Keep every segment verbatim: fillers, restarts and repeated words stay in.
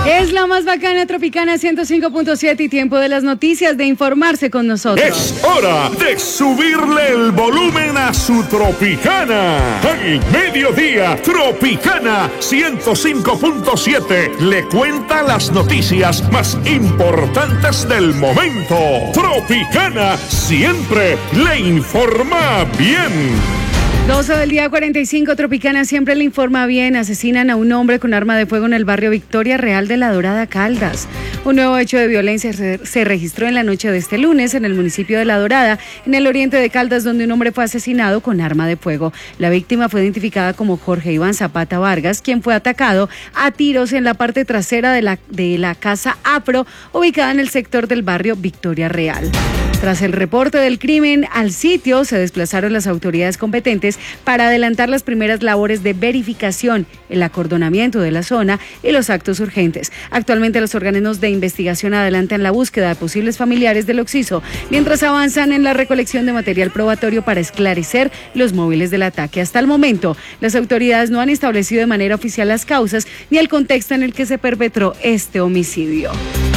Es la más bacana, Tropicana ciento cinco punto siete y tiempo de las noticias, de informarse con nosotros. Es hora de subirle el volumen a su Tropicana. Al mediodía, Tropicana ciento cinco punto siete le cuenta las noticias más importantes del momento. Tropicana siempre le informa bien. doce del día, cuarenta y cinco, Tropicana siempre le informa bien. Asesinan a un hombre con arma de fuego en el barrio Victoria Real de La Dorada, Caldas. Un nuevo hecho de violencia se, se registró en la noche de este lunes en el municipio de La Dorada, en el oriente de Caldas, donde un hombre fue asesinado con arma de fuego. La víctima fue identificada como Jorge Iván Zapata Vargas, quien fue atacado a tiros en la parte trasera de la, de la casa Afro, ubicada en el sector del barrio Victoria Real. Tras el reporte del crimen al sitio, se desplazaron las autoridades competentes para adelantar las primeras labores de verificación, el acordonamiento de la zona y los actos urgentes. Actualmente los organismos de investigación adelantan la búsqueda de posibles familiares del occiso, mientras avanzan en la recolección de material probatorio para esclarecer los móviles del ataque. Hasta el momento, las autoridades no han establecido de manera oficial las causas ni el contexto en el que se perpetró este homicidio.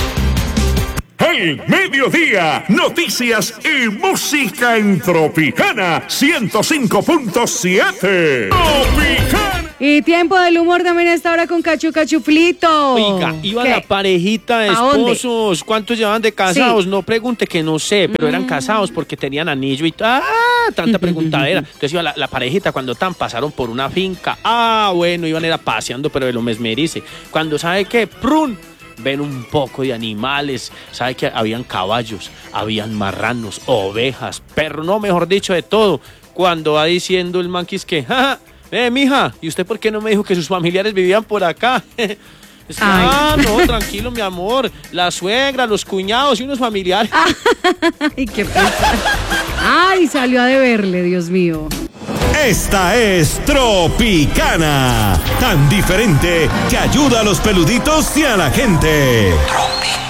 Al mediodía, noticias y música en Tropicana ciento cinco punto siete. Tropicana. Y tiempo del humor también a esta hora con Cachu Cachuflito. Oiga, iba ¿Qué? la parejita de esposos. ¿Cuántos llevaban de casados? Sí. No pregunte, que no sé, pero mm. eran casados porque tenían anillo y ¡ah! Tanta preguntadera. Entonces iba la, la parejita cuando tan pasaron por una finca. Ah, bueno, iban era paseando, pero de lo mesmerice. Cuando sabe que prun ven un poco de animales, sabe que habían caballos, habían marranos, ovejas, perros, no, mejor dicho, de todo. Cuando va diciendo el manquis que, ja, eh, mija, ¿y usted por qué no me dijo que sus familiares vivían por acá? Es que, ah, no, tranquilo, mi amor, la suegra, los cuñados y unos familiares. Ay, qué pasa. Ay, salió a deberle, Dios mío. Esta es Tropicana, tan diferente que ayuda a los peluditos y a la gente. Tropicana.